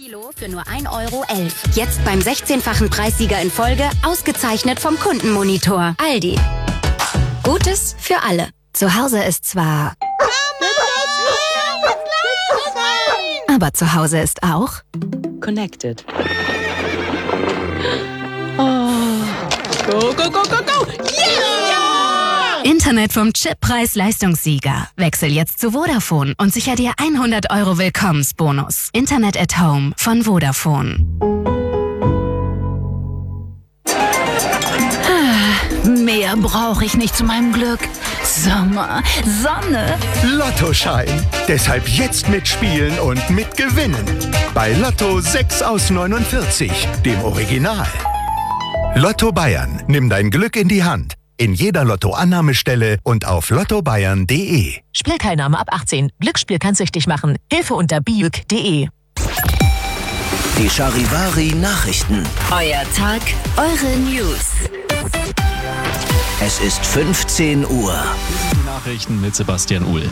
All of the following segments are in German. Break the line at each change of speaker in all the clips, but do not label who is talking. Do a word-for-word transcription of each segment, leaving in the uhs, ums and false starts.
Kilo für nur ein Euro elf. Jetzt beim sechzehnfachen Preissieger in Folge, ausgezeichnet vom Kundenmonitor. Aldi. Gutes für alle. Zu Hause ist zwar... Aber zu Hause ist auch...
Connected. Oh. Go, go, go, go, go! Yeah!
Internet vom Chip-Preis-Leistungssieger. Wechsel jetzt zu Vodafone und sicher dir hundert Euro Willkommensbonus. Internet at Home von Vodafone.
Mehr brauche ich nicht zu meinem Glück. Sommer, Sonne.
Lottoschein. Deshalb jetzt mitspielen und mitgewinnen. Bei Lotto sechs aus neunundvierzig, dem Original. Lotto Bayern. Nimm dein Glück in die Hand. In jeder Lotto-Annahmestelle und auf lotto bayern punkt de.
Spielteilnahme ab achtzehn. Glücksspiel kann süchtig machen. Hilfe unter biuk punkt de.
Die Charivari Nachrichten.
Euer Tag, eure News.
Es ist fünfzehn Uhr.
Die Nachrichten mit Sebastian Uhl.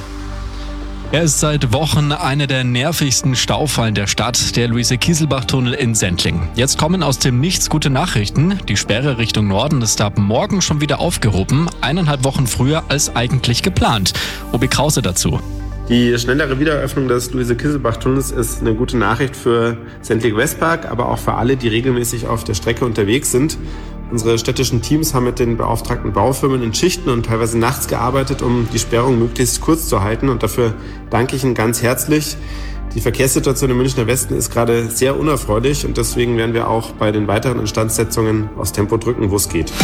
Er ist seit Wochen eine der nervigsten Staufallen der Stadt, der Luise-Kieselbach-Tunnel in Sendling. Jetzt kommen aus dem Nichts gute Nachrichten. Die Sperre Richtung Norden ist ab morgen schon wieder aufgehoben, eineinhalb Wochen früher als eigentlich geplant. Obi Krause dazu.
Die schnellere Wiedereröffnung des Luise-Kieselbach-Tunnels ist eine gute Nachricht für Sendling-Westpark, aber auch für alle, die regelmäßig auf der Strecke unterwegs sind. Unsere städtischen Teams haben mit den beauftragten Baufirmen in Schichten und teilweise nachts gearbeitet, um die Sperrung möglichst kurz zu halten. Und dafür danke ich Ihnen ganz herzlich. Die Verkehrssituation im Münchner Westen ist gerade sehr unerfreulich und deswegen werden wir auch bei den weiteren Instandsetzungen aufs Tempo drücken, wo es geht.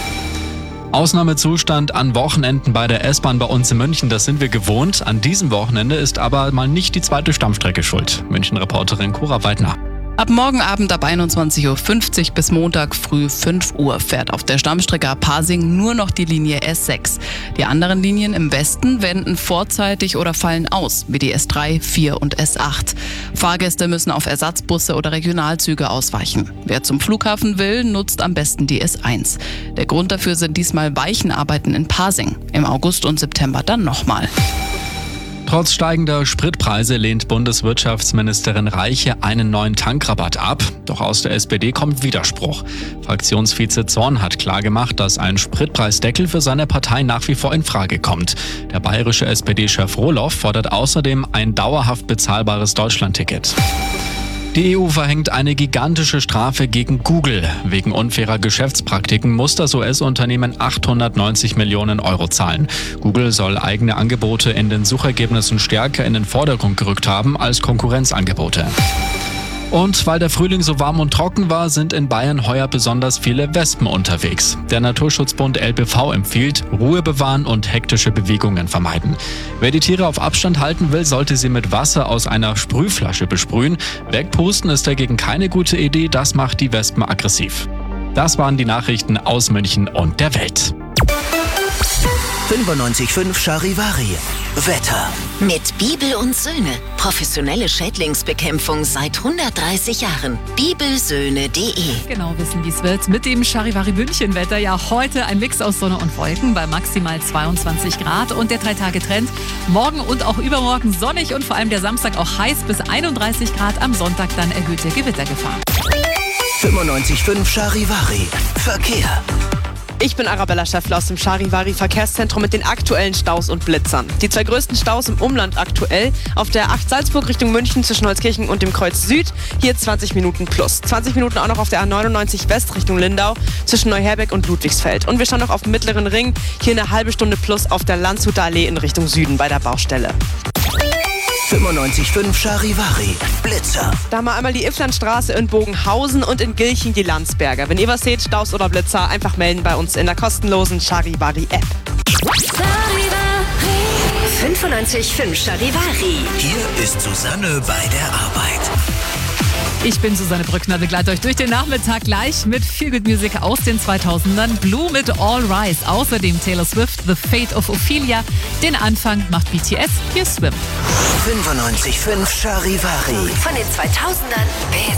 Ausnahmezustand an Wochenenden bei der S-Bahn bei uns in München, das sind wir gewohnt. An diesem Wochenende ist aber mal nicht die zweite Stammstrecke schuld. München-Reporterin Cora Weidner.
Ab morgen Abend ab einundzwanzig Uhr fünfzig bis Montag früh fünf Uhr fährt auf der Stammstrecke ab Pasing nur noch die Linie S sechs. Die anderen Linien im Westen wenden vorzeitig oder fallen aus, wie die S drei, vier und S acht. Fahrgäste müssen auf Ersatzbusse oder Regionalzüge ausweichen. Wer zum Flughafen will, nutzt am besten die S eins. Der Grund dafür sind diesmal Weichenarbeiten in Pasing. Im August und September dann nochmal.
Trotz steigender Spritpreise lehnt Bundeswirtschaftsministerin Reiche einen neuen Tankrabatt ab. Doch aus der S P D kommt Widerspruch. Fraktionsvize Zorn hat klargemacht, dass ein Spritpreisdeckel für seine Partei nach wie vor in Frage kommt. Der bayerische S P D-Chef Rohloff fordert außerdem ein dauerhaft bezahlbares Deutschlandticket. Die E U verhängt eine gigantische Strafe gegen Google. Wegen unfairer Geschäftspraktiken muss das U S-Unternehmen achthundertneunzig Millionen Euro zahlen. Google soll eigene Angebote in den Suchergebnissen stärker in den Vordergrund gerückt haben als Konkurrenzangebote. Und weil der Frühling so warm und trocken war, sind in Bayern heuer besonders viele Wespen unterwegs. Der Naturschutzbund L B V empfiehlt, Ruhe bewahren und hektische Bewegungen vermeiden. Wer die Tiere auf Abstand halten will, sollte sie mit Wasser aus einer Sprühflasche besprühen. Wegpusten ist dagegen keine gute Idee, das macht die Wespen aggressiv. Das waren die Nachrichten aus München und der Welt.
fünfundneunzig Komma fünf Charivari. Wetter.
Mit Bibel und Söhne. Professionelle Schädlingsbekämpfung seit hundertdreißig Jahren. bibelsöhne punkt de.
Genau wissen, wie es wird mit dem Charivari München Wetter. Ja, heute ein Mix aus Sonne und Wolken bei maximal zweiundzwanzig Grad und der drei-Tage-Trend. Morgen und auch übermorgen sonnig und vor allem der Samstag auch heiß bis einunddreißig Grad. Am Sonntag dann erhöhte Gewittergefahr.
fünfundneunzig Komma fünf Charivari. Verkehr.
Ich bin Arabella Schäffler aus dem Charivari Verkehrszentrum mit den aktuellen Staus und Blitzern. Die zwei größten Staus im Umland aktuell. Auf der acht Salzburg Richtung München zwischen Holzkirchen und dem Kreuz Süd. Hier zwanzig Minuten plus. zwanzig Minuten auch noch auf der A neunundneunzig West Richtung Lindau zwischen Neuherbeck und Ludwigsfeld. Und wir schauen noch auf dem Mittleren Ring. Hier eine halbe Stunde plus auf der Landshuter Allee in Richtung Süden bei der Baustelle.
fünfundneunzig Komma fünf Charivari. Blitzer.
Da haben wir einmal die Ifflandstraße in Bogenhausen und in Gilching die Landsberger. Wenn ihr was seht, Staus oder Blitzer, einfach melden bei uns in der kostenlosen Charivari-App.
fünfundneunzig Komma fünf Charivari.
Hier ist Susanne bei der Arbeit.
Ich bin Susanne Brückner, begleite euch durch den Nachmittag gleich mit Feel Good Music aus den zweitausendern. Blue mit All Rise, außerdem Taylor Swift, The Fate of Ophelia. Den Anfang macht B T S, hier Swim.
fünfundneunzig Komma fünf Charivari.
Von den zweitausendern bis